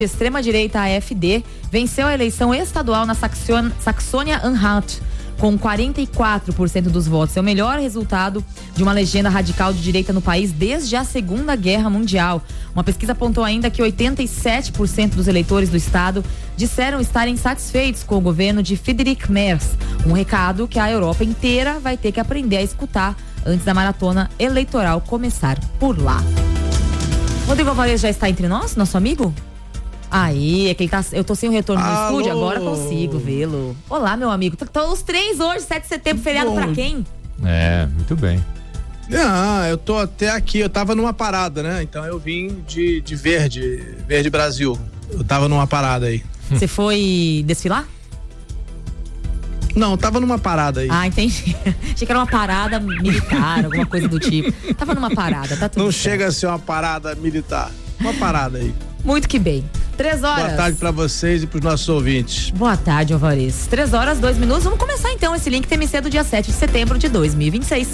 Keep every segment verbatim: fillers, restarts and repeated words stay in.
extrema-direita A F D venceu a eleição estadual na Saxônia-Anhalt com quarenta e quatro por cento dos votos. É o melhor resultado de uma legenda radical de direita no país desde a Segunda Guerra Mundial. Uma pesquisa apontou ainda que oitenta e sete por cento dos eleitores do estado disseram estarem satisfeitos com o governo de Friedrich Merz. Um recado que a Europa inteira vai ter que aprender a escutar antes da maratona eleitoral começar por lá. Rodrigo Alvarez já está entre nós, nosso amigo? Aí, é que ele tá, eu tô sem o retorno Alô. no estúdio, agora consigo vê-lo. Olá, meu amigo. Estão os três hoje, sete de setembro, feriado Bom. pra quem? É, muito bem. Ah, eu tô até aqui, eu tava numa parada, né? Então eu vim de, de Verde, Verde Brasil. Eu tava numa parada aí. Você foi desfilar? Não, eu tava numa parada aí. Ah, entendi. Achei que era uma parada militar, alguma coisa do tipo. Tava numa parada, tá tudo Não certo. chega a ser uma parada militar. Uma parada aí. Muito que bem. Três horas. Boa tarde pra vocês e pros nossos ouvintes. Boa tarde, Alvarez. Três horas, dois minutos. Vamos começar então esse Link T M C do dia sete de setembro de dois mil e vinte e seis.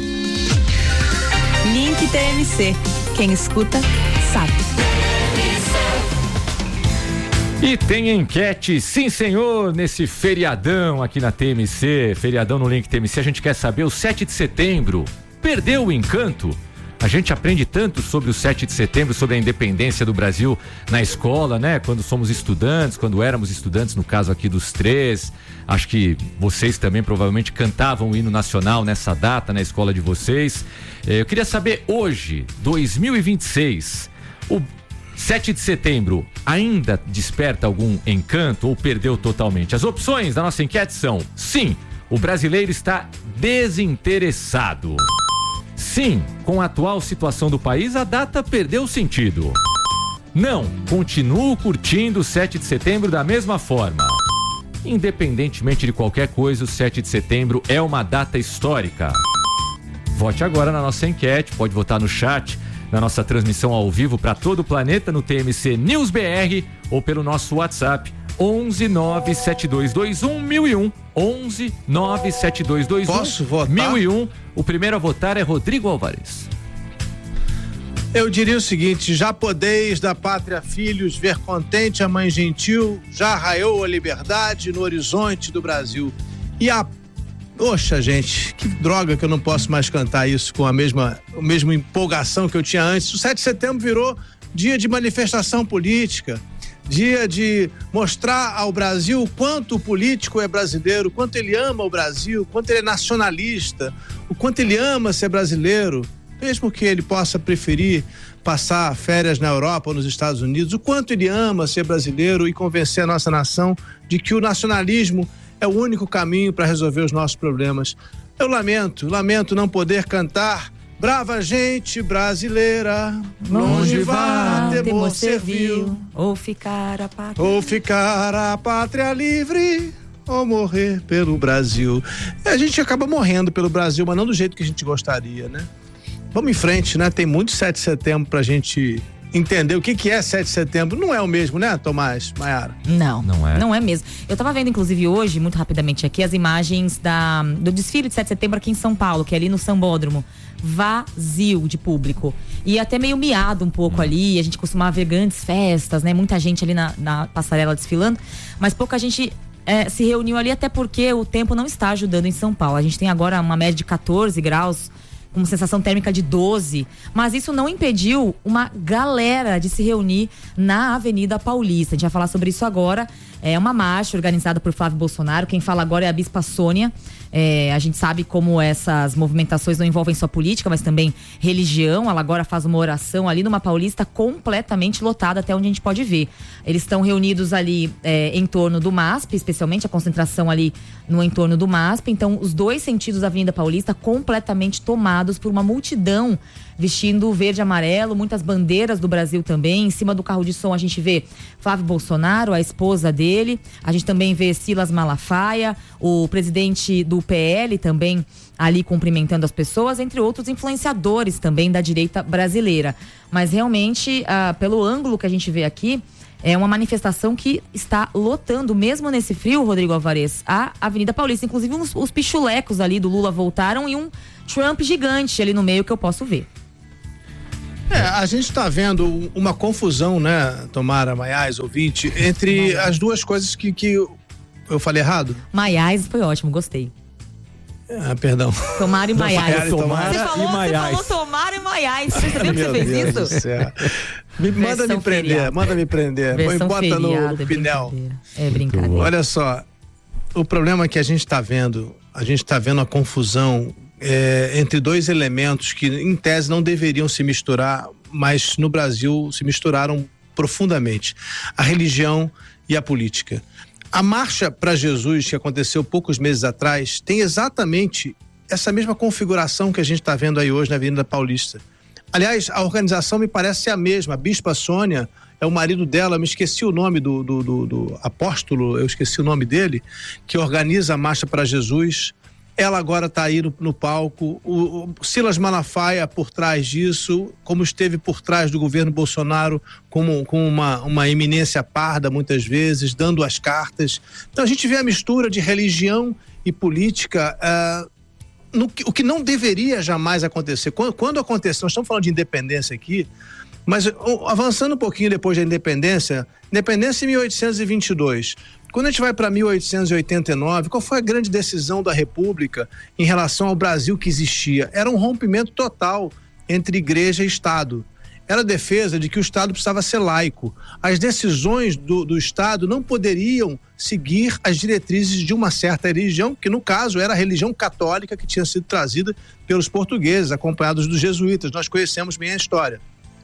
Link T M C. Quem escuta, sabe. E tem enquete, sim senhor, nesse feriadão aqui na T M C, feriadão no Link T M C. A gente quer saber, o sete de setembro perdeu o encanto? A gente aprende tanto sobre o sete de setembro, sobre a independência do Brasil na escola, né? Quando somos estudantes, quando éramos estudantes, no caso aqui dos três. Acho que vocês também provavelmente cantavam o hino nacional nessa data na escola de vocês. Eu queria saber hoje, dois mil e vinte e seis, o sete de setembro ainda desperta algum encanto ou perdeu totalmente? As opções da nossa enquete são: sim, o brasileiro está desinteressado. Sim, com a atual situação do país, a data perdeu sentido. Não, continuo curtindo o sete de setembro da mesma forma. Independentemente de qualquer coisa, o sete de setembro é uma data histórica. Vote agora na nossa enquete, pode votar no chat, na nossa transmissão ao vivo para todo o planeta no T M C News B R ou pelo nosso WhatsApp onze nove sete dois dois um mil e um. onze nove sete dois dois um Posso votar? mil e um. O primeiro a votar é Rodrigo Alvarez. Eu diria o seguinte: já podeis da pátria filhos ver contente a mãe gentil, já raiou a liberdade no horizonte do Brasil. E a Poxa, gente, que droga que eu não posso mais cantar isso com a mesma, a mesma empolgação que eu tinha antes. O sete de setembro virou dia de manifestação política, dia de mostrar ao Brasil o quanto o político é brasileiro, o quanto ele ama o Brasil, o quanto ele é nacionalista, o quanto ele ama ser brasileiro, mesmo que ele possa preferir passar férias na Europa ou nos Estados Unidos, o quanto ele ama ser brasileiro e convencer a nossa nação de que o nacionalismo é o único caminho para resolver os nossos problemas. Eu lamento, lamento não poder cantar brava gente brasileira, longe vá, temor servil, ou ficar a pátria. ou ficar a pátria livre, ou morrer pelo Brasil. A gente acaba morrendo pelo Brasil, mas não do jeito que a gente gostaria, né? Vamos em frente, né? Tem muito sete de setembro pra gente entender o que que é sete de setembro. Não é o mesmo, né, Tomás, Maiara? Não, Não é. Não é mesmo. Eu tava vendo, inclusive, hoje, muito rapidamente aqui, as imagens da, do desfile de sete de setembro aqui em São Paulo, que é ali no Sambódromo. Vazio de público. E até meio miado um pouco ali. A gente costumava ver grandes festas, né? Muita gente ali na, na passarela desfilando. Mas pouca gente é, se reuniu ali, até porque o tempo não está ajudando em São Paulo. A gente tem agora uma média de catorze graus, com sensação térmica de doze, mas isso não impediu uma galera de se reunir na Avenida Paulista. A gente vai falar sobre isso agora. É uma marcha organizada por Flávio Bolsonaro. Quem fala agora é a Bispa Sônia. É, a gente sabe como essas movimentações não envolvem só política, mas também religião. Ela agora faz uma oração ali numa Paulista completamente lotada, até onde a gente pode ver. Eles estão reunidos ali é, em torno do M A S P, especialmente a concentração ali no entorno do M A S P. Então, os dois sentidos da Avenida Paulista completamente tomados por uma multidão vestindo verde e amarelo, muitas bandeiras do Brasil também. Em cima do carro de som a gente vê Flávio Bolsonaro, a esposa dele. A gente também vê Silas Malafaia, o presidente do P L também ali cumprimentando as pessoas, entre outros influenciadores também da direita brasileira. Mas realmente, ah, pelo ângulo que a gente vê aqui, é uma manifestação que está lotando, mesmo nesse frio, Rodrigo Alvarez, a Avenida Paulista. Inclusive uns, os pichulecos ali do Lula voltaram e um Trump gigante ali no meio que eu posso ver. É, a gente está vendo uma confusão, né, Tomara, Maiás, ouvinte, entre as duas coisas que, que eu falei errado. Maiás foi ótimo, gostei. Ah, perdão. Tomara e Maiás. Tomara você falou, e Maiás. Você falou Tomara e Maiás. Você sabia que você fez Deus isso? Do céu. Me, manda me prender, feriado. manda me prender. Põe bota no, no é pinel. Brincadeira. É brincadeira. Olha só, o problema é que a gente está vendo, a gente está vendo a confusão é, entre dois elementos que, em tese, não deveriam se misturar, mas no Brasil se misturaram profundamente: a religião e a política. A Marcha para Jesus, que aconteceu poucos meses atrás, tem exatamente essa mesma configuração que a gente está vendo aí hoje na Avenida Paulista. Aliás, a organização me parece ser a mesma. A Bispa Sônia é o marido dela, me esqueci o nome do, do, do, do apóstolo, eu esqueci o nome dele, que organiza a Marcha para Jesus. Ela agora está aí no, no palco. O, o Silas Malafaia por trás disso, como esteve por trás do governo Bolsonaro, como, com uma, uma eminência parda muitas vezes, dando as cartas. Então a gente vê a mistura de religião e política, uh, no que, o que não deveria jamais acontecer. Quando, quando aconteceu, nós estamos falando de independência aqui, mas uh, avançando um pouquinho depois da independência, independência em mil oitocentos e vinte e dois. Quando a gente vai para mil oitocentos e oitenta e nove, qual foi a grande decisão da República em relação ao Brasil que existia? Era um rompimento total entre igreja e Estado. Era a defesa de que o Estado precisava ser laico. As decisões do, do Estado não poderiam seguir as diretrizes de uma certa religião, que no caso era a religião católica que tinha sido trazida pelos portugueses, acompanhados dos jesuítas. Nós conhecemos bem a história.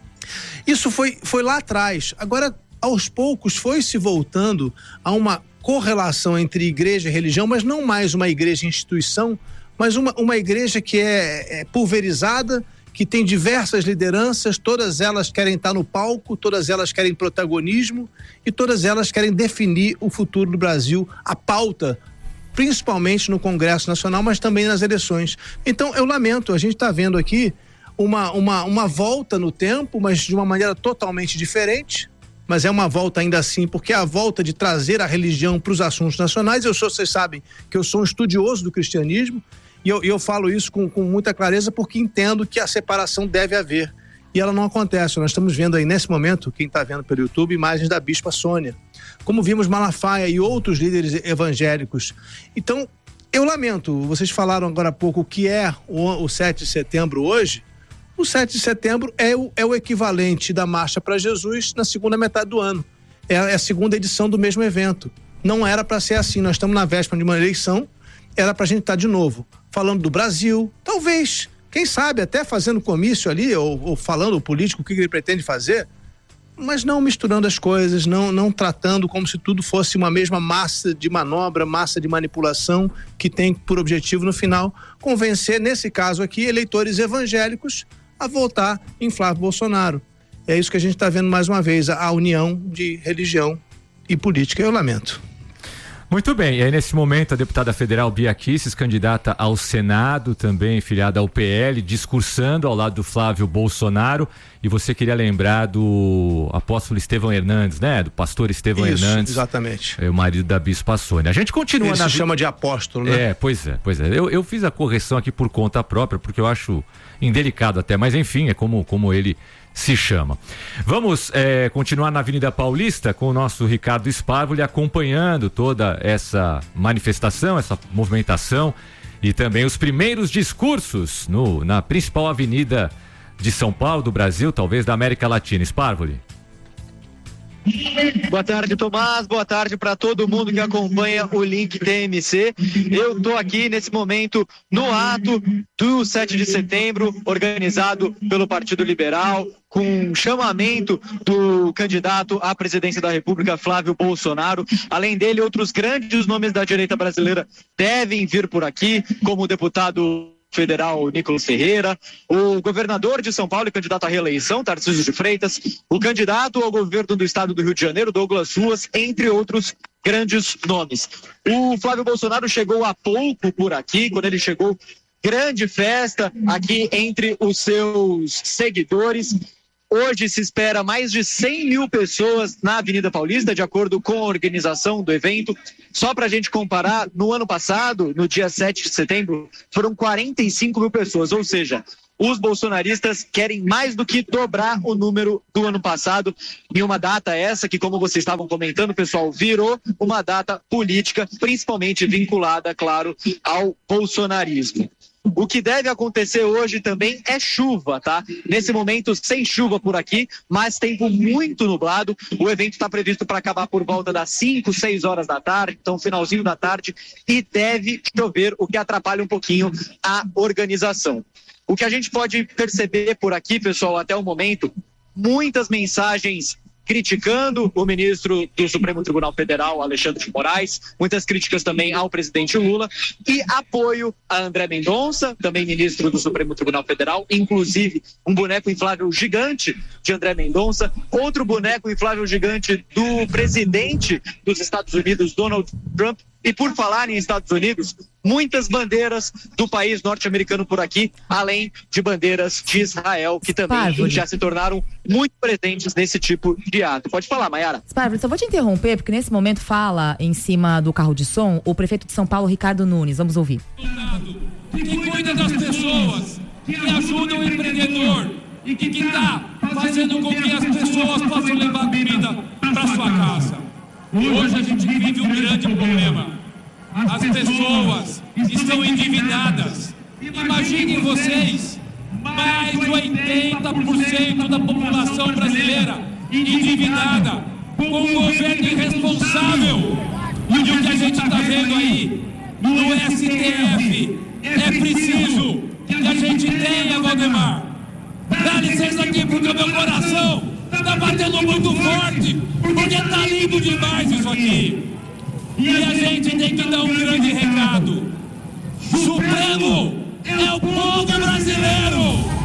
Isso foi, foi lá atrás. Agora, aos poucos foi se voltando a uma correlação entre igreja e religião, mas não mais uma igreja instituição, mas uma, uma igreja que é, é pulverizada, que tem diversas lideranças, todas elas querem estar no palco, todas elas querem protagonismo e todas elas querem definir o futuro do Brasil, a pauta, principalmente no Congresso Nacional, mas também nas eleições. Então eu lamento, a gente está vendo aqui uma, uma, uma volta no tempo, mas de uma maneira totalmente diferente. Mas é uma volta ainda assim, porque é a volta de trazer a religião para os assuntos nacionais. Eu sou, vocês sabem que eu sou um estudioso do cristianismo e eu, eu falo isso com, com muita clareza porque entendo que a separação deve haver e ela não acontece. Nós estamos vendo aí nesse momento, quem está vendo pelo YouTube, imagens da Bispa Sônia, como vimos Malafaia e outros líderes evangélicos. Então, eu lamento, vocês falaram agora há pouco o que é o, o sete de setembro hoje. O sete de setembro é o, é o equivalente da Marcha para Jesus na segunda metade do ano. É, é a segunda edição do mesmo evento. Não era para ser assim. Nós estamos na véspera de uma eleição, era para a gente estar de novo falando do Brasil, talvez, quem sabe, até fazendo comício ali, ou, ou falando o político o que ele pretende fazer, mas não misturando as coisas, não, não tratando como se tudo fosse uma mesma massa de manobra, massa de manipulação, que tem por objetivo, no final, convencer, nesse caso aqui, eleitores evangélicos a votar em Flávio Bolsonaro. É isso que a gente está vendo mais uma vez, a, a união de religião e política. Eu lamento. Muito bem, e aí nesse momento a deputada federal Bia Kicis, candidata ao Senado, também filiada ao P L, discursando ao lado do Flávio Bolsonaro, e você queria lembrar do apóstolo Estevão Hernandes, né? Do pastor Estevão Isso, Hernandes. Exatamente. É o marido da Bispa Sônia. A gente continua Ele na... se chama de apóstolo, né? É, pois é, pois é. Eu, eu fiz a correção aqui por conta própria, porque eu acho indelicado até, mas enfim, é como, como ele se chama. Vamos é, continuar na Avenida Paulista com o nosso Ricardo Sparvoli acompanhando toda essa manifestação, essa movimentação e também os primeiros discursos no, na principal avenida de São Paulo, do Brasil, talvez da América Latina. Sparvoli. Boa tarde, Tomás. Boa tarde para todo mundo que acompanha o Link T M C. Eu estou aqui nesse momento no ato do sete de setembro, organizado pelo Partido Liberal, com um chamamento do candidato à presidência da República, Flávio Bolsonaro. Além dele, outros grandes nomes da direita brasileira devem vir por aqui, como o deputado federal Nicolas Ferreira, o governador de São Paulo e candidato à reeleição, Tarcísio de Freitas, o candidato ao governo do estado do Rio de Janeiro, Douglas Ruas, entre outros grandes nomes. O Flávio Bolsonaro chegou há pouco por aqui. Quando ele chegou, grande festa aqui entre os seus seguidores. Hoje se espera mais de cem mil pessoas na Avenida Paulista, de acordo com a organização do evento. Só para a gente comparar, no ano passado, no dia sete de setembro, foram quarenta e cinco mil pessoas, ou seja, os bolsonaristas querem mais do que dobrar o número do ano passado, em uma data essa que, como vocês estavam comentando, pessoal, virou uma data política, principalmente vinculada, claro, ao bolsonarismo. O que deve acontecer hoje também é chuva, tá? Nesse momento, sem chuva por aqui, mas tempo muito nublado. O evento está previsto para acabar por volta das cinco, seis horas da tarde, então finalzinho da tarde, e deve chover, o que atrapalha um pouquinho a organização. O que a gente pode perceber por aqui, pessoal, até o momento, muitas mensagens criticando o ministro do Supremo Tribunal Federal, Alexandre de Moraes, muitas críticas também ao presidente Lula e apoio a André Mendonça, também ministro do Supremo Tribunal Federal, inclusive um boneco inflável gigante de André Mendonça, outro boneco inflável gigante do presidente dos Estados Unidos, Donald Trump. E por falar em Estados Unidos, muitas bandeiras do país norte-americano por aqui, além de bandeiras de Israel, que também Spárvore. já se tornaram muito presentes nesse tipo de ato. Pode falar, Mayara. Spárvore, só vou te interromper, porque nesse momento fala em cima do carro de som o prefeito de São Paulo, Ricardo Nunes. Vamos ouvir. Que cuida das pessoas, que ajuda o empreendedor e que está fazendo com que as pessoas possam levar comida para sua casa. Hoje a gente vive um grande problema. As pessoas estão endividadas. Imaginem vocês, mais de oitenta por cento da população brasileira endividada, com um governo irresponsável. E o que a gente está vendo aí no S T F é preciso que a gente tenha, Valdemar. Dá licença aqui porque o meu coração está batendo muito forte, porque está lindo demais isso aqui. E a gente tem que dar um grande recado. Supremo é o povo brasileiro.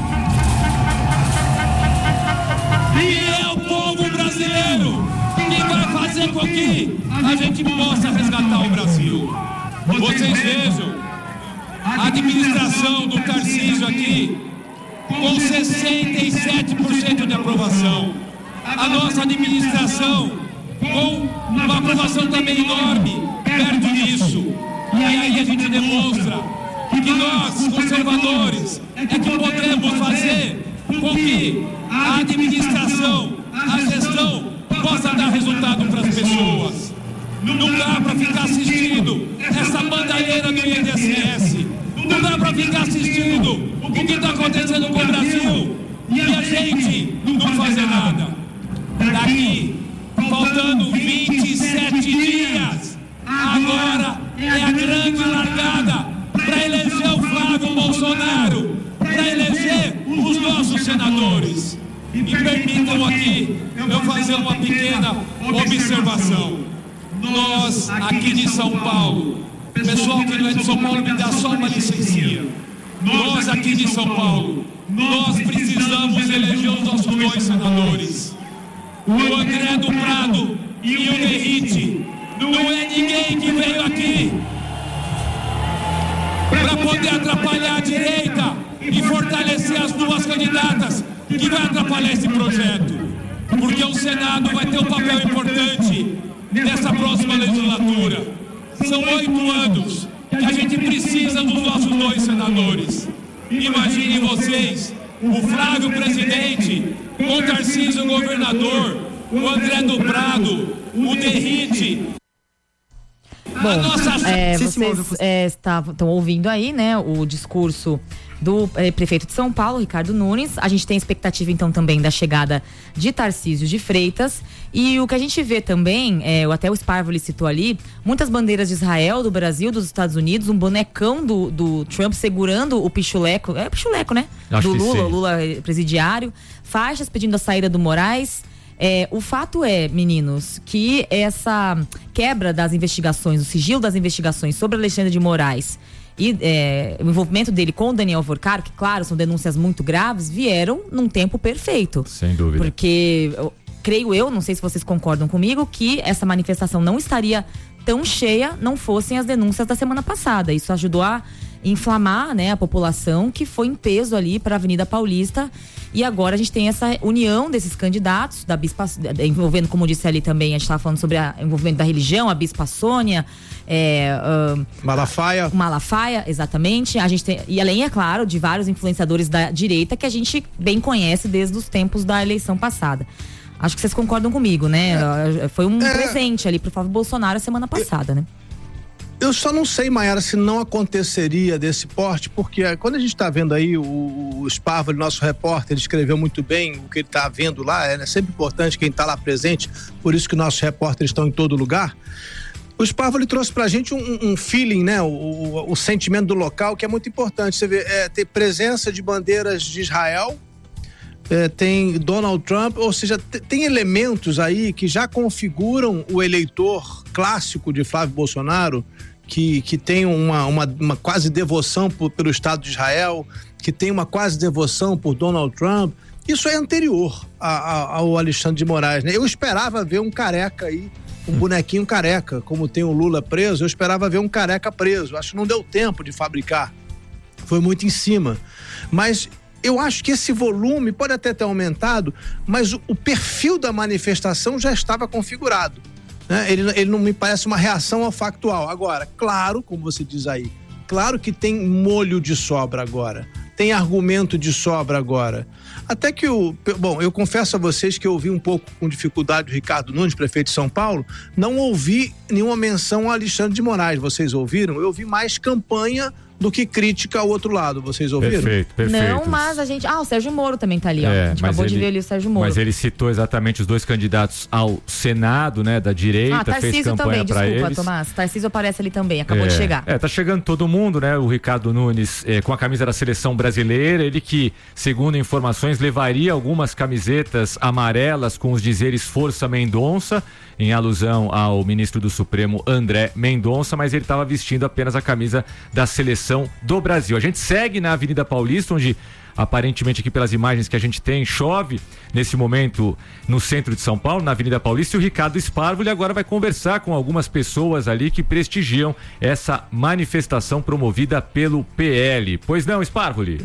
E é o povo brasileiro que vai fazer com que a gente possa resgatar o Brasil. Vocês vejam a administração do Tarcísio aqui com sessenta e sete por cento de aprovação. A nossa administração com uma aprovação também enorme, perto disso. E aí a gente demonstra que nós, conservadores, é que podemos fazer com que a administração, a gestão, possa dar resultado para as pessoas. Não dá para ficar assistindo essa bandalheira do I N S S. Não dá para ficar assistindo o que está acontecendo com o Brasil e a gente não fazer nada. Daqui, faltando vinte e sete dias, agora é a grande largada para eleger o Flávio Bolsonaro, para eleger os nossos senadores. E me permitam aqui eu fazer uma pequena observação. Nós, aqui de São Paulo, pessoal que não é de São Paulo, me dá só uma licencinha. Nós aqui de São Paulo, nós precisamos eleger os nossos dois senadores. O André do Prado e o Derrite. Não é ninguém que veio aqui para poder atrapalhar a direita e fortalecer as duas candidatas que vai atrapalhar esse projeto. Porque o Senado vai ter um papel importante nessa próxima legislatura. São oito anos que a gente precisa dos nossos dois senadores. Imaginem vocês, o Flávio presidente, o Tarcísio governador, o André do Prado, o Derrite. Bom, nossa... é, vocês é, estão ouvindo aí, né, o discurso do é, prefeito de São Paulo, Ricardo Nunes. A gente tem expectativa então também da chegada de Tarcísio de Freitas. E o que a gente vê também, é, até o Spárvore citou ali, muitas bandeiras de Israel, do Brasil, dos Estados Unidos, um bonecão do, do Trump segurando o pichuleco, é pichuleco, né? Acho do Lula, sim. Lula presidiário, faixas pedindo a saída do Moraes. É, o fato é, meninos, que essa quebra das investigações, o sigilo das investigações sobre Alexandre de Moraes e é, o envolvimento dele com o Daniel Vorcaro, que claro, são denúncias muito graves, vieram num tempo perfeito. Sem dúvida. Porque, eu, creio eu, não sei se vocês concordam comigo, que essa manifestação não estaria tão cheia não fossem as denúncias da semana passada. Isso ajudou a inflamar, né, a população que foi em peso ali para a Avenida Paulista. E agora a gente tem essa união desses candidatos, da Bispa, envolvendo, como disse ali também, a gente estava falando sobre o envolvimento da religião, a Bispa Sônia, é, uh, Malafaia. Malafaia, exatamente. A gente tem, e além, é claro, de vários influenciadores da direita que a gente bem conhece desde os tempos da eleição passada. Acho que vocês concordam comigo, né? É. Foi um é. presente ali pro Flávio Bolsonaro a semana passada, né? Eu só não sei, Maiara, se não aconteceria desse porte, porque quando a gente está vendo aí o, o Sparvoli, nosso repórter, ele escreveu muito bem o que ele está vendo lá, é né? sempre importante quem está lá presente, por isso que nossos repórteres estão em todo lugar. O Sparvoli trouxe pra gente um, um feeling, né? O, o, o sentimento do local, que é muito importante. Você vê, é, ter presença de bandeiras de Israel, é, tem Donald Trump, ou seja, t- tem elementos aí que já configuram o eleitor clássico de Flávio Bolsonaro, que, que tem uma, uma, uma quase devoção por, pelo Estado de Israel, que tem uma quase devoção por Donald Trump. Isso é anterior a, a, ao Alexandre de Moraes, né? Eu esperava ver um careca aí, um bonequinho careca, como tem o Lula preso, eu esperava ver um careca preso. Acho que não deu tempo de fabricar. Foi muito em cima. Mas eu acho que esse volume pode até ter aumentado, mas o, o perfil da manifestação já estava configurado. Né? Ele, ele não me parece uma reação ao factual. Agora, claro, como você diz aí, claro que tem molho de sobra agora. Tem argumento de sobra agora. Até que o... Bom, eu confesso a vocês que eu ouvi um pouco com dificuldade o Ricardo Nunes, prefeito de São Paulo, não ouvi nenhuma menção ao Alexandre de Moraes. Vocês ouviram? Eu ouvi mais campanha do que crítica ao outro lado. Vocês ouviram? Perfeito, perfeito. Não, mas a gente... Ah, o Sérgio Moro também tá ali, ó. É, a gente acabou ele, de ver ali o Sérgio Moro. Mas ele citou exatamente os dois candidatos ao Senado, né, da direita, ah, fez campanha para eles. Desculpa, Tomás. Tarcísio aparece ali também, acabou é, de chegar. É, tá chegando todo mundo, né? O Ricardo Nunes é, com a camisa da seleção brasileira, ele que, segundo informações, levaria algumas camisetas amarelas com os dizeres Força Mendonça, em alusão ao ministro do Supremo André Mendonça, mas ele estava vestindo apenas a camisa da seleção do Brasil. A gente segue na Avenida Paulista, onde aparentemente aqui pelas imagens que a gente tem, chove nesse momento no centro de São Paulo, na Avenida Paulista, e o Ricardo Sparvoli agora vai conversar com algumas pessoas ali que prestigiam essa manifestação promovida pelo P L. Pois não, Sparvoli?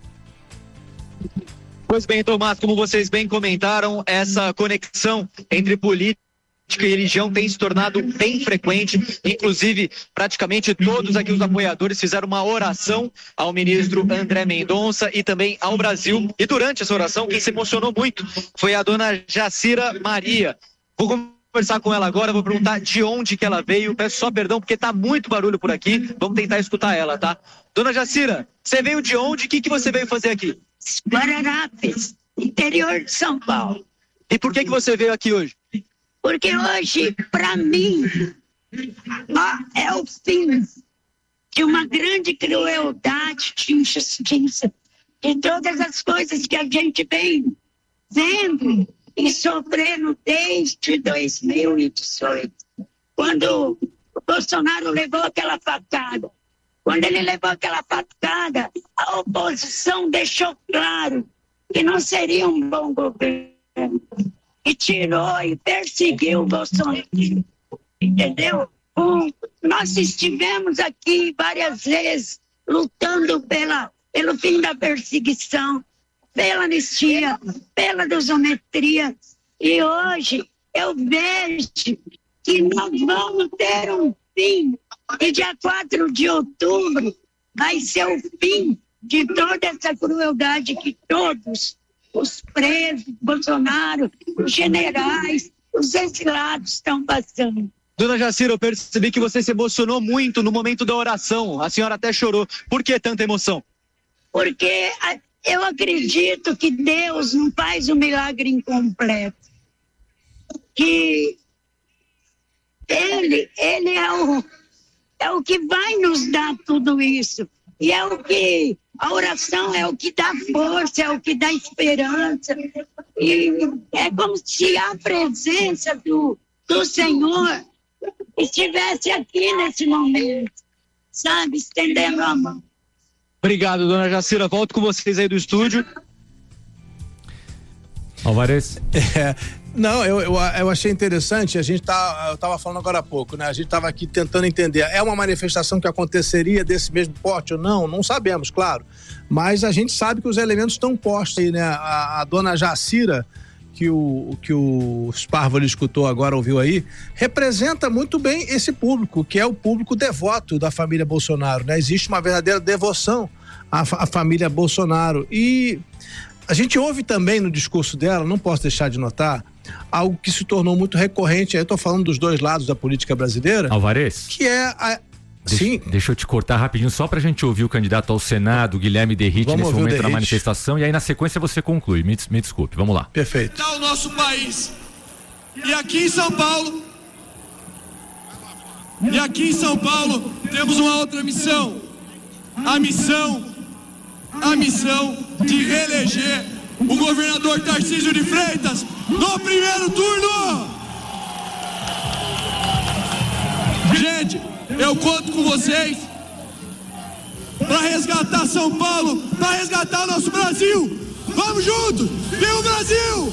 Pois bem, Tomás, como vocês bem comentaram, essa conexão entre política e religião tem se tornado bem frequente, inclusive praticamente todos aqui os apoiadores fizeram uma oração ao ministro André Mendonça e também ao Brasil, e durante essa oração quem se emocionou muito foi a dona Jacira Maria. Vou conversar com ela agora, vou perguntar de onde que ela veio, peço só perdão porque tá muito barulho por aqui, vamos tentar escutar ela, tá? Dona Jacira, você veio de onde? O que que você veio fazer aqui? Guararapes, interior de São Paulo. E por que que você veio aqui hoje? Porque hoje, para mim, ó, é o fim de uma grande crueldade, de injustiça, de todas as coisas que a gente vem vendo e sofrendo desde dois mil e dezoito, quando o Bolsonaro levou aquela facada. Quando ele levou aquela facada, a oposição deixou claro que não seria um bom governo. E tirou e perseguiu o Bolsonaro, entendeu? Um, nós estivemos aqui várias vezes lutando pela, pelo fim da perseguição, pela anistia, pela desometria, e hoje eu vejo que nós vamos ter um fim, e dia quatro de outubro vai ser o fim de toda essa crueldade que todos os presos, Bolsonaro, os generais, os exilados estão passando. Dona Jacira, eu percebi que você se emocionou muito no momento da oração. A senhora até chorou. Por que tanta emoção? Porque eu acredito que Deus não faz um milagre incompleto. Que Ele, Ele é o, é o que vai nos dar tudo isso. E é o que... A oração é o que dá força, é o que dá esperança. E é como se a presença do, do Senhor estivesse aqui nesse momento, sabe? Estendendo a mão. Obrigado, dona Jacira. Volto com vocês aí do estúdio. Alvarez. É, Não, eu, eu, eu achei interessante, a gente tá, eu estava falando agora há pouco, né? A gente estava aqui tentando entender, é uma manifestação que aconteceria desse mesmo porte ou não? Não sabemos, claro, mas a gente sabe que os elementos estão postos aí, né? A, a dona Jacira, que o, que o Sparvoli escutou agora, ouviu aí, representa muito bem esse público, que é o público devoto da família Bolsonaro, né? Existe uma verdadeira devoção à, à família Bolsonaro. E a gente ouve também no discurso dela, não posso deixar de notar, algo que se tornou muito recorrente, aí eu tô falando dos dois lados da política brasileira. Alvarez? Que é a... Deixa, Sim. Deixa eu te cortar rapidinho, só pra gente ouvir o candidato ao Senado, Guilherme Derrite, nesse momento da manifestação, e aí na sequência você conclui. Me, me desculpe, vamos lá. Perfeito. Tá o nosso país. E aqui em São Paulo, e aqui em São Paulo, temos uma outra missão. A missão, a missão de reeleger o governador Tarcísio de Freitas no primeiro turno. Gente, eu conto com vocês para resgatar São Paulo, para resgatar o nosso Brasil. Vamos juntos! Viva o Brasil!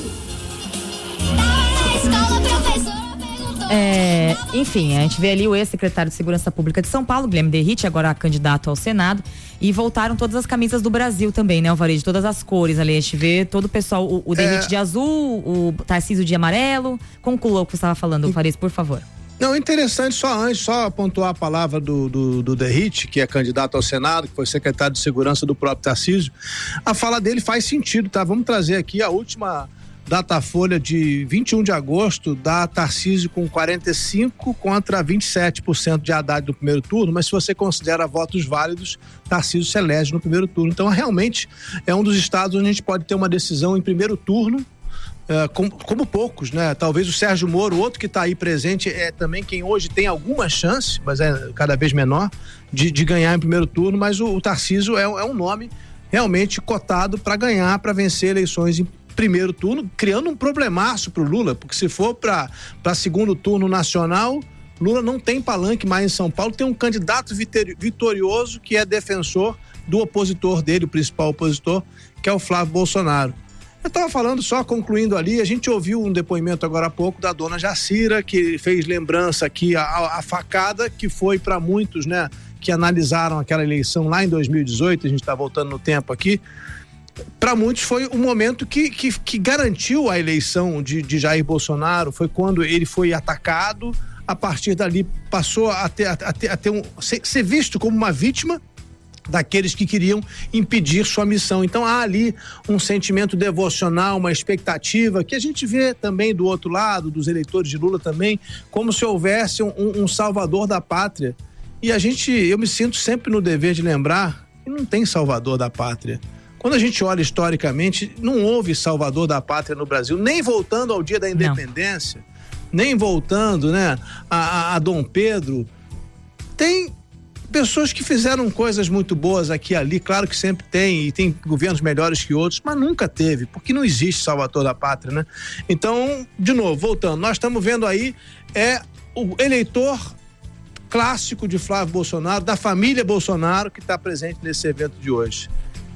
É, enfim, a gente vê ali o ex-secretário de Segurança Pública de São Paulo, Guilherme Derrite, agora candidato ao Senado, e voltaram todas as camisas do Brasil também, né, Alvarez? De todas as cores ali, a gente vê todo o pessoal, o, o Derrite é... de azul, o Tarcísio de amarelo. Conclua o que você estava falando, Alvarez, por favor. Não, interessante, só antes, só pontuar a palavra do, do, do Derrite, que é candidato ao Senado, que foi secretário de Segurança do próprio Tarcísio. A fala dele faz sentido, tá? Vamos trazer aqui a última Datafolha de vinte e um de agosto, dá Tarcísio com quarenta e cinco contra vinte e sete por cento de Haddad no primeiro turno, mas se você considera votos válidos, Tarcísio se elege no primeiro turno. Então, realmente, é um dos estados onde a gente pode ter uma decisão em primeiro turno, Uh, como, como poucos, né? Talvez o Sérgio Moro, outro que está aí presente, é também quem hoje tem alguma chance, mas é cada vez menor, de, de ganhar em primeiro turno, mas o, o Tarcísio é, é um nome realmente cotado para ganhar, para vencer eleições em primeiro turno, criando um problemaço para o Lula, porque se for para segundo turno nacional, Lula não tem palanque mais em São Paulo, tem um candidato vitorioso que é defensor do opositor dele, o principal opositor, que é o Flávio Bolsonaro. Eu estava falando, só concluindo ali, a gente ouviu um depoimento agora há pouco da dona Jacira, que fez lembrança aqui, a, a facada que foi para muitos, né, que analisaram aquela eleição lá em dois mil e dezoito, a gente está voltando no tempo aqui, para muitos foi um momento que, que, que garantiu a eleição de, de Jair Bolsonaro, foi quando ele foi atacado, a partir dali passou a ter, a ter, a ter um, ser, ser visto como uma vítima daqueles que queriam impedir sua missão. Então há ali um sentimento devocional, uma expectativa que a gente vê também do outro lado, dos eleitores de Lula também, como se houvesse um, um salvador da pátria. E a gente, eu me sinto sempre no dever de lembrar que não tem salvador da pátria. Quando a gente olha historicamente, não houve salvador da pátria no Brasil, nem voltando ao dia da independência, não. nem voltando, né, a, a, a Dom Pedro. Tem pessoas que fizeram coisas muito boas aqui e ali, claro que sempre tem, e tem governos melhores que outros, mas nunca teve, porque não existe salvador da pátria, né? Então, de novo, voltando, nós estamos vendo aí é o eleitor clássico de Flávio Bolsonaro, da família Bolsonaro, que está presente nesse evento de hoje.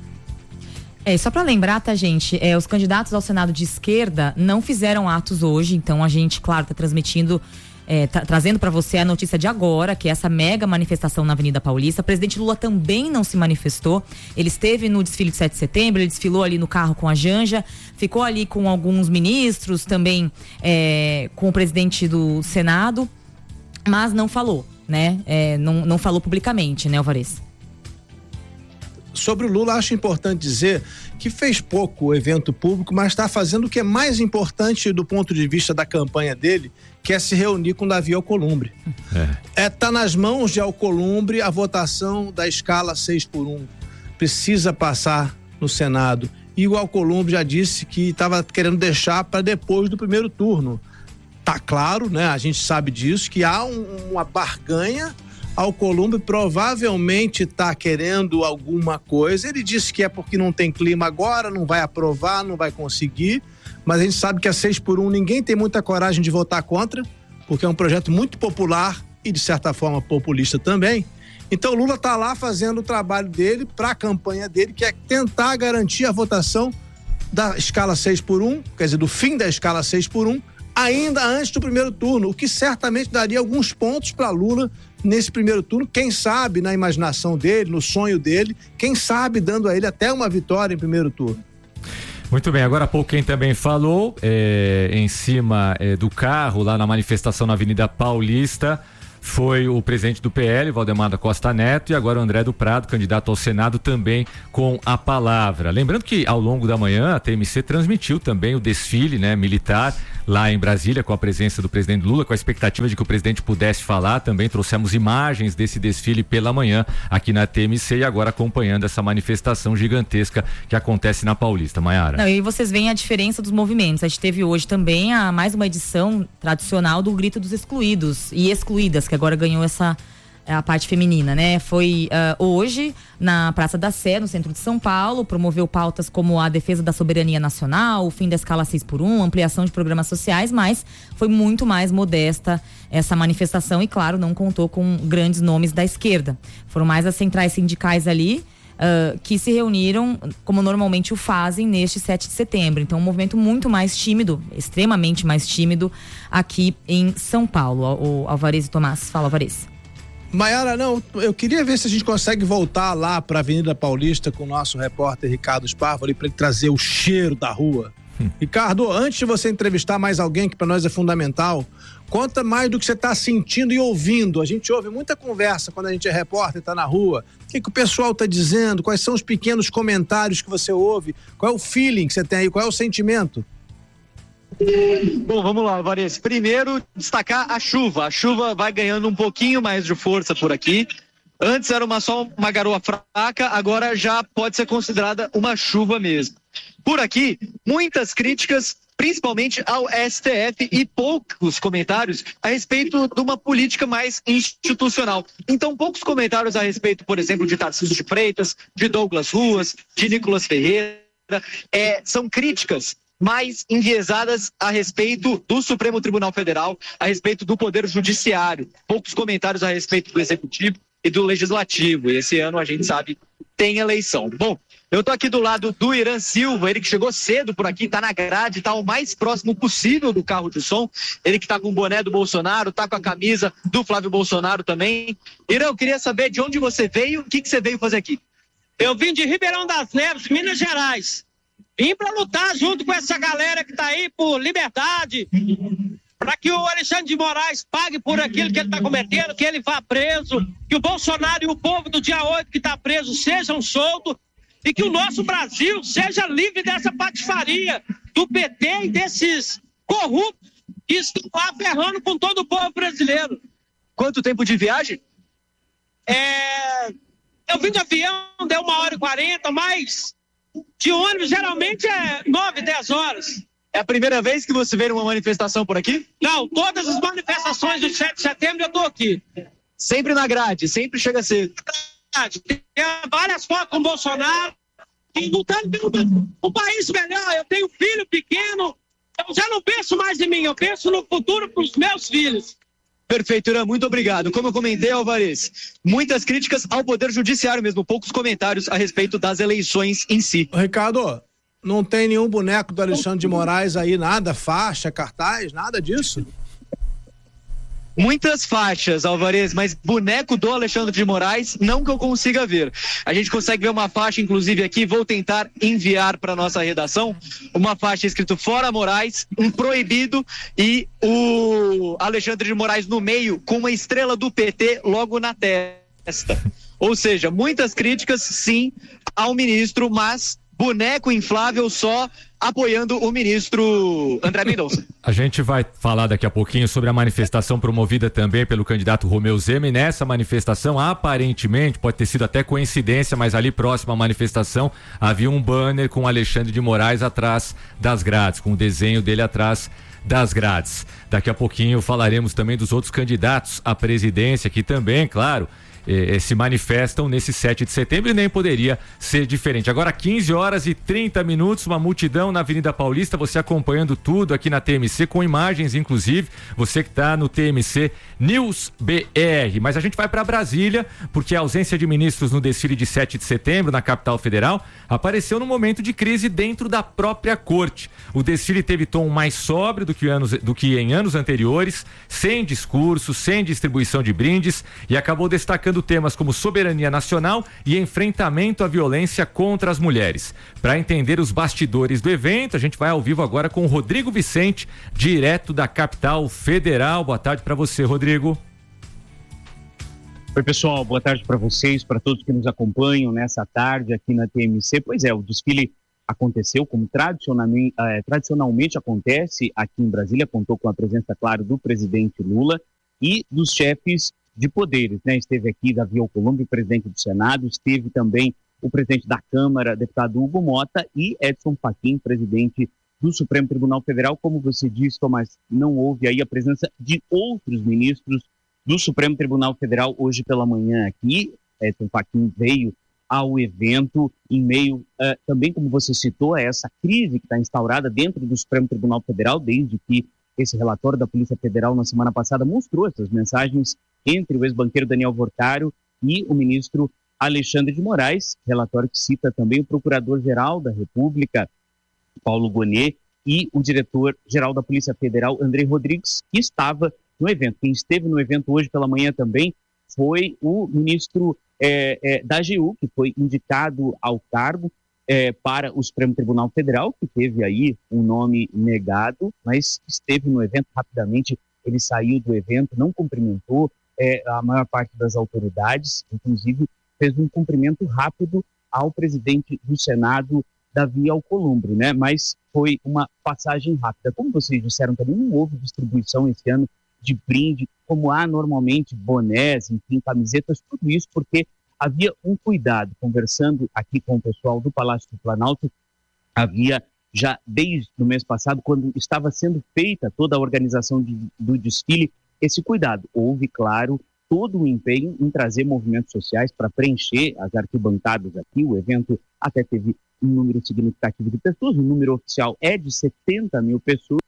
É, só para lembrar, tá, gente, é, os candidatos ao Senado de esquerda não fizeram atos hoje, então a gente, claro, tá transmitindo É, tra- trazendo para você a notícia de agora, que é essa mega manifestação na Avenida Paulista. O presidente Lula também não se manifestou. Ele esteve no desfile de sete de setembro, ele desfilou ali no carro com a Janja, ficou ali com alguns ministros, também é, com o presidente do Senado, mas não falou, né? É, não, não falou publicamente, né, Alvarez? Sobre o Lula, acho importante dizer que fez pouco o evento público, mas está fazendo o que é mais importante do ponto de vista da campanha dele, que é se reunir com Davi Alcolumbre. É. É, tá nas mãos de Alcolumbre a votação da escala seis por um. Precisa passar no Senado. E o Alcolumbre já disse que estava querendo deixar para depois do primeiro turno. Tá claro, né? A gente sabe disso, que há um, uma barganha. Alcolumbre provavelmente está querendo alguma coisa. Ele disse que é porque não tem clima agora, não vai aprovar, não vai conseguir. Mas a gente sabe que a seis por um ninguém tem muita coragem de votar contra, porque é um projeto muito popular e, de certa forma, populista também. Então, Lula está lá fazendo o trabalho dele para a campanha dele, que é tentar garantir a votação da escala seis por um, quer dizer, do fim da escala seis por um, ainda antes do primeiro turno, o que certamente daria alguns pontos para Lula nesse primeiro turno, quem sabe na imaginação dele, no sonho dele, quem sabe dando a ele até uma vitória em primeiro turno. Muito bem, agora há pouco quem também falou é, em cima é, do carro lá na manifestação na Avenida Paulista foi o presidente do P L, Valdemar da Costa Neto, e agora o André do Prado, candidato ao Senado, também com a palavra. Lembrando que ao longo da manhã a T M C transmitiu também o desfile, né, militar lá em Brasília, com a presença do presidente Lula, com a expectativa de que o presidente pudesse falar. Também trouxemos imagens desse desfile pela manhã aqui na T M C e agora acompanhando essa manifestação gigantesca que acontece na Paulista. Maiara. Não, e vocês veem a diferença dos movimentos. A gente teve hoje também a mais uma edição tradicional do Grito dos Excluídos e Excluídas, que agora ganhou essa a parte feminina, né? Foi uh, hoje na Praça da Sé, no centro de São Paulo, promoveu pautas como a defesa da soberania nacional, o fim da escala seis por um, ampliação de programas sociais, mas foi muito mais modesta essa manifestação e, claro, não contou com grandes nomes da esquerda. Foram mais as centrais sindicais ali uh, que se reuniram, como normalmente o fazem, neste sete de setembro. Então, um movimento muito mais tímido, extremamente mais tímido aqui em São Paulo. O Alvarez e Tomás. Fala, Alvarez. Maiara, não, eu queria ver se a gente consegue voltar lá para a Avenida Paulista com o nosso repórter Ricardo Sparvoli para ele trazer o cheiro da rua. Hum. Ricardo, antes de você entrevistar mais alguém que para nós é fundamental, conta mais do que você está sentindo e ouvindo. A gente ouve muita conversa quando a gente é repórter e está na rua. O que, que o pessoal está dizendo? Quais são os pequenos comentários que você ouve? Qual é o feeling que você tem aí? Qual é o sentimento? Bom, vamos lá, Alvarez. Primeiro, destacar a chuva. A chuva vai ganhando um pouquinho mais de força por aqui. Antes era uma, só uma garoa fraca, agora já pode ser considerada uma chuva mesmo. Por aqui, muitas críticas, principalmente ao S T F, e poucos comentários a respeito de uma política mais institucional. Então, poucos comentários a respeito, por exemplo, de Tarcísio de Freitas, de Douglas Ruas, de Nicolas Ferreira. É, são críticas mais enviesadas a respeito do Supremo Tribunal Federal, a respeito do Poder Judiciário. Poucos comentários a respeito do Executivo e do Legislativo. E esse ano a gente sabe tem eleição. Bom, eu tô aqui do lado do Irã Silva, ele que chegou cedo por aqui, tá na grade, tá o mais próximo possível do carro de som. Ele que tá com o boné do Bolsonaro, tá com a camisa do Flávio Bolsonaro também. Irã, eu queria saber de onde você veio, o que, que você veio fazer aqui? Eu vim de Ribeirão das Neves, Minas Gerais. Vim para lutar junto com essa galera que está aí por liberdade, para que o Alexandre de Moraes pague por aquilo que ele está cometendo, que ele vá preso, que o Bolsonaro e o povo do dia oito que está preso sejam soltos e que o nosso Brasil seja livre dessa patifaria do P T e desses corruptos que estão lá ferrando com todo o povo brasileiro. Quanto tempo de viagem? É... Eu vim de avião, deu uma hora e quarenta, mas... de ônibus geralmente é nove, dez horas. É a primeira vez que você vê uma manifestação por aqui? Não, todas as manifestações do sete de setembro eu tô aqui. Sempre na grade, sempre chega cedo. Tem várias fotos com o Bolsonaro, lutando pelo um país melhor. Eu tenho filho pequeno, eu já não penso mais em mim, eu penso no futuro para os meus filhos. Perfeito, Irã, muito obrigado. Como eu comentei, Alvarez, muitas críticas ao Poder Judiciário mesmo, poucos comentários a respeito das eleições em si. Ricardo, não tem nenhum boneco do Alexandre de Moraes aí, nada, faixa, cartaz, nada disso? Muitas faixas, Alvarez, mas boneco do Alexandre de Moraes, não que eu consiga ver. A gente consegue ver uma faixa, inclusive aqui, vou tentar enviar para nossa redação, uma faixa escrito Fora Moraes, um proibido e o Alexandre de Moraes no meio com uma estrela do P T logo na testa. Ou seja, muitas críticas, sim, ao ministro, mas boneco inflável só apoiando o ministro André Mendonça. A gente vai falar daqui a pouquinho sobre a manifestação promovida também pelo candidato Romeu Zema, e nessa manifestação, aparentemente, pode ter sido até coincidência, mas ali próximo à manifestação havia um banner com Alexandre de Moraes atrás das grades, com o desenho dele atrás das grades. Daqui a pouquinho falaremos também dos outros candidatos à presidência, que também, claro, eh, se manifestam nesse sete de setembro e nem poderia ser diferente. Agora quinze horas e trinta minutos, uma multidão na Avenida Paulista, você acompanhando tudo aqui na T M C, com imagens inclusive, você que está no T M C News B R. Mas a gente vai para Brasília, porque a ausência de ministros no desfile de sete de setembro na capital federal apareceu num momento de crise dentro da própria corte. O desfile teve tom mais sóbrio do que, anos, do que em anos anteriores, sem discurso, sem distribuição de brindes, e acabou destacando temas como soberania nacional e enfrentamento à violência contra as mulheres. Para entender os bastidores do evento, a gente vai ao vivo agora com o Rodrigo Vicente, direto da capital federal. Boa tarde para você, Rodrigo. Oi, pessoal, boa tarde para vocês, para todos que nos acompanham nessa tarde aqui na T M C. Pois é, o desfile aconteceu como tradicionalmente, eh, tradicionalmente acontece aqui em Brasília, contou com a presença, claro, do presidente Lula e dos chefes de poderes, né? Esteve aqui Davi Alcolumbre, presidente do Senado, esteve também o presidente da Câmara, deputado Hugo Mota, e Edson Fachin, presidente do Supremo Tribunal Federal. Como você disse, Tomás, não houve aí a presença de outros ministros do Supremo Tribunal Federal hoje pela manhã aqui. Edson Fachin veio ao evento em meio, uh, também como você citou, a essa crise que está instaurada dentro do Supremo Tribunal Federal, desde que esse relatório da Polícia Federal na semana passada mostrou essas mensagens entre o ex-banqueiro Daniel Vorcário e o ministro Alexandre de Moraes, relatório que cita também o Procurador-Geral da República, Paulo Gonet, e o diretor-geral da Polícia Federal, André Rodrigues, que estava no evento. Quem esteve no evento hoje pela manhã também foi o ministro é, é, da A G U, que foi indicado ao cargo é, para o Supremo Tribunal Federal, que teve aí um nome negado, mas esteve no evento rapidamente. Ele saiu do evento, não cumprimentou é, a maior parte das autoridades, inclusive fez um cumprimento rápido ao presidente do Senado, Davi Alcolumbre, né? Mas foi uma passagem rápida. Como vocês disseram também, não houve distribuição esse ano de brinde, como há normalmente, bonés, enfim, camisetas, tudo isso porque havia um cuidado. Conversando aqui com o pessoal do Palácio do Planalto, havia já desde o mês passado, quando estava sendo feita toda a organização de, do desfile, esse cuidado. Houve, claro, todo o empenho em trazer movimentos sociais para preencher as arquibancadas aqui. O evento até teve um número significativo de pessoas, o número oficial é de setenta mil pessoas.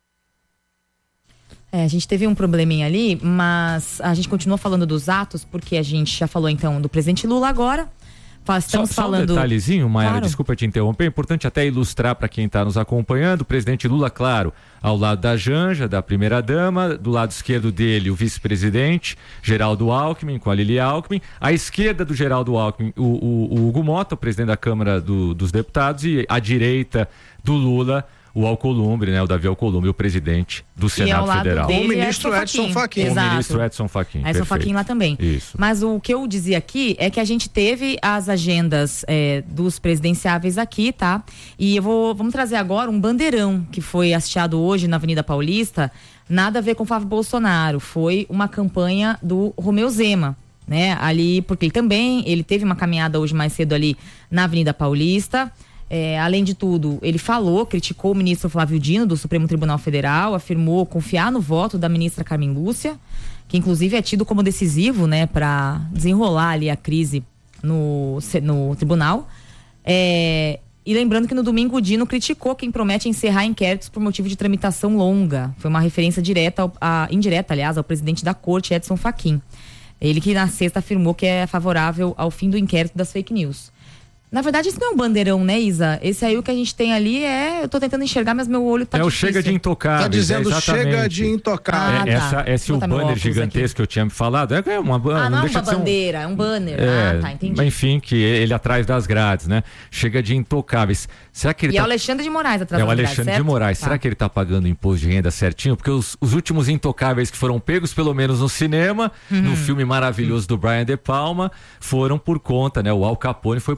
É, a gente teve um probleminha ali, mas a gente continua falando dos atos, porque a gente já falou então do presidente Lula agora. Estamos só, falando... Só um detalhezinho, Mayara, claro. Desculpa te interromper, é importante até ilustrar para quem está nos acompanhando. O presidente Lula, claro, ao lado da Janja, da primeira-dama, do lado esquerdo dele o vice-presidente Geraldo Alckmin, com a Lili Alckmin, à esquerda do Geraldo Alckmin o, o, o Hugo Mota, o presidente da Câmara do, dos Deputados, e à direita do Lula o Alcolumbre, né, o Davi Alcolumbre, o presidente do Senado Federal. Com o ministro Edson Fachin. Com o ministro Edson Fachin. Edson Fachin lá também. Isso. Mas o que eu dizia aqui é que a gente teve as agendas é, dos presidenciáveis aqui, tá? E eu vou, vamos trazer agora um bandeirão que foi hasteado hoje na Avenida Paulista, nada a ver com o Flávio Bolsonaro, foi uma campanha do Romeu Zema, né? Ali, porque ele também, ele teve uma caminhada hoje mais cedo ali na Avenida Paulista. É, além de tudo, ele falou, criticou o ministro Flávio Dino do Supremo Tribunal Federal, afirmou confiar no voto da ministra Carmen Lúcia, que inclusive é tido como decisivo, né, para desenrolar ali a crise no, no tribunal. É, e lembrando que no domingo o Dino criticou quem promete encerrar inquéritos por motivo de tramitação longa. Foi uma referência direta, ao, a, indireta, aliás, ao presidente da corte, Edson Fachin. Ele que na sexta afirmou que é favorável ao fim do inquérito das fake news. Na verdade, isso não é um bandeirão, né, Isa? Esse aí o que a gente tem ali é... Eu tô tentando enxergar, mas meu olho tá É difícil. o Chega de Intocáveis. Tá dizendo é Chega de Intocáveis. Ah, é, tá. essa, esse é o banner gigantesco aqui que eu tinha me falado. É uma, ah, não, não é deixa uma de ser um... bandeira, é um banner. É, ah, tá, entendi. Enfim, que ele atrás das grades, né? Chega de Intocáveis. Será que ele e tá... é o Alexandre de Moraes atrás É o das grades, Alexandre certo? de Moraes. Tá. Será que ele tá pagando imposto de renda certinho? Porque os, os últimos intocáveis que foram pegos, pelo menos no cinema, uhum. no filme maravilhoso do Brian De Palma, foram por conta, né? O Al Capone foi por conta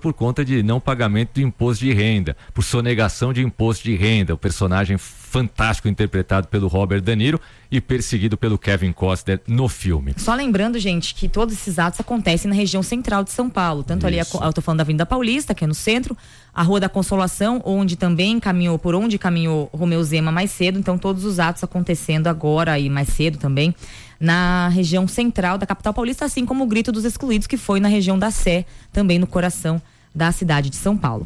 conta de não pagamento do imposto de renda, por sonegação de imposto de renda. O personagem fantástico interpretado pelo Robert De Niro e perseguido pelo Kevin Costner no filme. Só lembrando, gente, que todos esses atos acontecem na região central de São Paulo. Tanto Isso. ali, eu tô falando da Avenida Paulista, que é no centro, a Rua da Consolação, onde também caminhou, por onde caminhou Romeu Zema mais cedo. Então todos os atos acontecendo agora e mais cedo também na região central da capital paulista, assim como o Grito dos Excluídos, que foi na região da Sé, também no coração da cidade de São Paulo.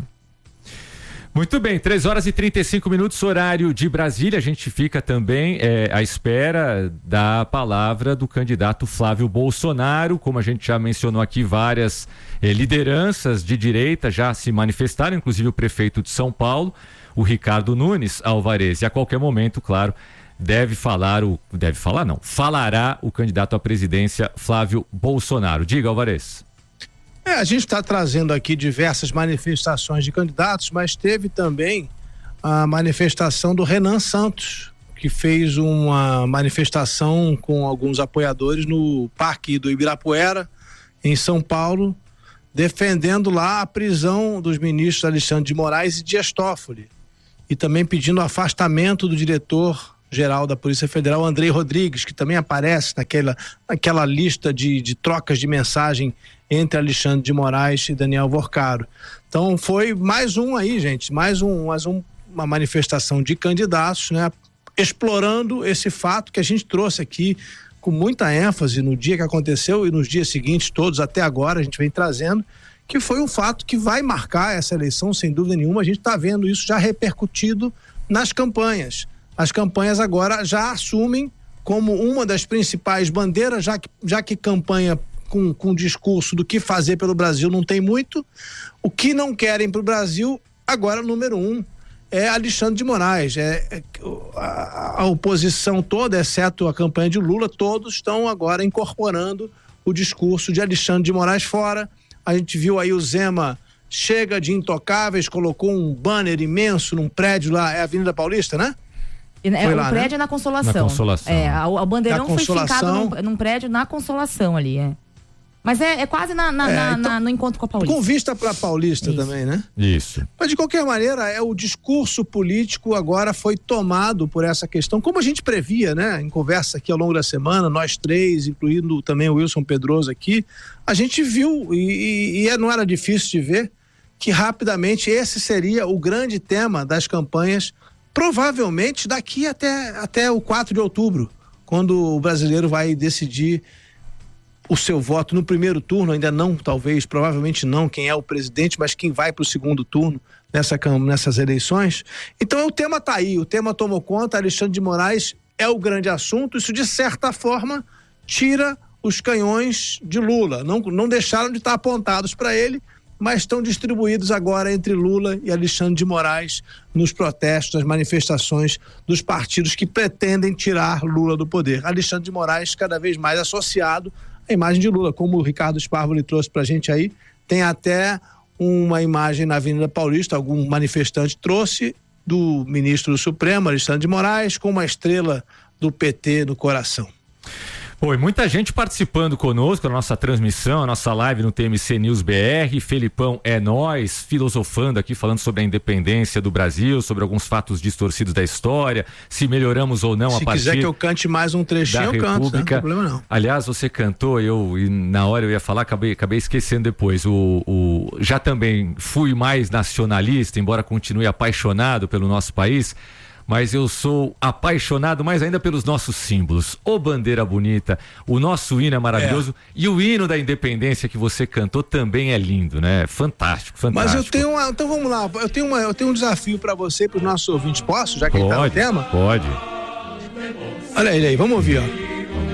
Muito bem, três horas e trinta e cinco minutos, horário de Brasília. A gente fica também é, à espera da palavra do candidato Flávio Bolsonaro. Como a gente já mencionou aqui, várias é, lideranças de direita já se manifestaram, inclusive o prefeito de São Paulo, o Ricardo Nunes Alvarez. E a qualquer momento, claro, deve falar, o deve falar não, falará o candidato à presidência Flávio Bolsonaro. Diga, Alvarez. É, a gente está trazendo aqui diversas manifestações de candidatos, mas teve também a manifestação do Renan Santos, que fez uma manifestação com alguns apoiadores no Parque do Ibirapuera, em São Paulo, defendendo lá a prisão dos ministros Alexandre de Moraes e Dias Toffoli, e também pedindo o afastamento do diretor-geral da Polícia Federal, Andrei Rodrigues, que também aparece naquela, naquela lista de, de trocas de mensagem entre Alexandre de Moraes e Daniel Vorcaro. Então foi mais um aí, gente, mais, um, mais um, uma manifestação de candidatos, né, explorando esse fato que a gente trouxe aqui com muita ênfase no dia que aconteceu e nos dias seguintes, todos até agora, a gente vem trazendo, que foi um fato que vai marcar essa eleição, sem dúvida nenhuma. A gente está vendo isso já repercutido nas campanhas. As campanhas agora já assumem como uma das principais bandeiras, já que, já que campanha com, com discurso do que fazer pelo Brasil não tem muito, o que não querem para o Brasil, agora número um é Alexandre de Moraes. É, é a, a oposição toda, exceto a campanha de Lula, todos estão agora incorporando o discurso de Alexandre de Moraes fora. A gente viu aí o Zema chega de intocáveis, colocou um banner imenso num prédio lá, é a Avenida Paulista, né? É, o lá, prédio né? é na Consolação. Na Consolação. É, a, a bandeirão foi fincado num, num prédio na Consolação ali, é. Mas é, é quase na, na, é, na, então, na, no encontro com a Paulista. Com vista para a Paulista Isso. também, né? Isso. Mas de qualquer maneira, é, o discurso político agora foi tomado por essa questão, como a gente previa, né? Em conversa aqui ao longo da semana, nós três, incluindo também o Wilson Pedroso aqui, a gente viu, e, e, e não era difícil de ver, que rapidamente esse seria o grande tema das campanhas, provavelmente daqui até, até o quatro de outubro, quando o brasileiro vai decidir o seu voto no primeiro turno, ainda não, talvez, provavelmente não, quem é o presidente, mas quem vai para o segundo turno nessa, nessas eleições. Então o tema está aí, o tema tomou conta, Alexandre de Moraes é o grande assunto. Isso, de certa forma, tira os canhões de Lula. Não, não deixaram de estar apontados para ele, mas estão distribuídos agora entre Lula e Alexandre de Moraes nos protestos, nas manifestações dos partidos que pretendem tirar Lula do poder. Alexandre de Moraes cada vez mais associado à imagem de Lula, como o Ricardo Sparvoli trouxe pra gente aí. Tem até uma imagem na Avenida Paulista, algum manifestante trouxe, do ministro do Supremo, Alexandre de Moraes, com uma estrela do P T no coração. Oi, muita gente participando conosco na nossa transmissão, a nossa live no T M C News B R. Felipão é nós, filosofando aqui, falando sobre a independência do Brasil, sobre alguns fatos distorcidos da história, se melhoramos ou não se a partir quiser que eu cante mais um trechinho, eu canto, não tem problema não. Aliás, você cantou, eu e na hora eu ia falar, acabei, acabei esquecendo depois. O, o, já também fui mais nacionalista, embora continue apaixonado pelo nosso país, mas eu sou apaixonado mais ainda pelos nossos símbolos. Ô bandeira bonita, o nosso hino é maravilhoso, é. E o hino da independência que você cantou também é lindo, né? Fantástico, fantástico. Mas eu tenho uma, então vamos lá, eu tenho, uma, eu tenho um desafio para você, para os nossos ouvintes, posso? Já que pode, ele tá no tema? Pode. Olha ele aí, vamos ouvir, ó.